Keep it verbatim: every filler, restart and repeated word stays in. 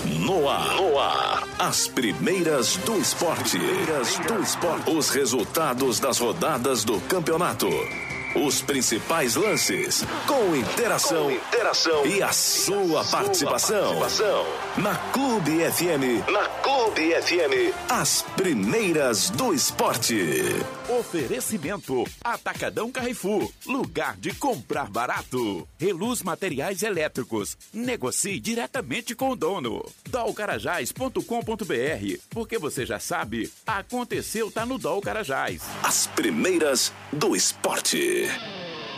No ar, no ar, as primeiras do esporte. Primeiras do esporte. Os resultados das rodadas do campeonato. Os principais lances, com interação, com interação e a sua, sua participação. participação. Na Clube F M, na Clube F M, as primeiras do esporte. Oferecimento Atacadão Carrefour, lugar de comprar barato. Reluz Materiais Elétricos, negocie diretamente com o dono. dol carajás ponto com ponto b r, porque você já sabe, aconteceu tá no Dol Carajás. As primeiras do esporte.